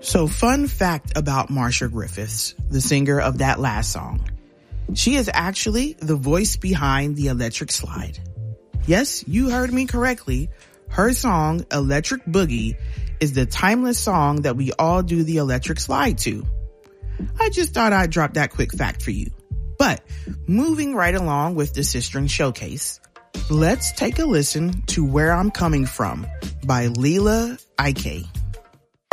So fun fact about Marcia Griffiths, the singer of that last song. She is actually the voice behind the Electric Slide. Yes, you heard me correctly. Her song, Electric Boogie, is the timeless song that we all do the electric slide to. I just thought I'd drop that quick fact for you. But moving right along with the Sistering Showcase, let's take a listen to Where I'm Coming From by Leela Ike.